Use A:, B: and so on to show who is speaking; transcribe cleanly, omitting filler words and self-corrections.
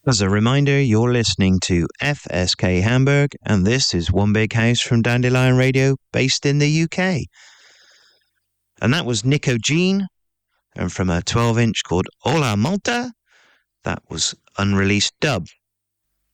A: As a reminder, you're listening to FSK Hamburg, and this is One Big House from Dandelion Radio, based in the UK. And that was Nico Jean, and from a 12-inch called Hola Malta, that was unreleased dub.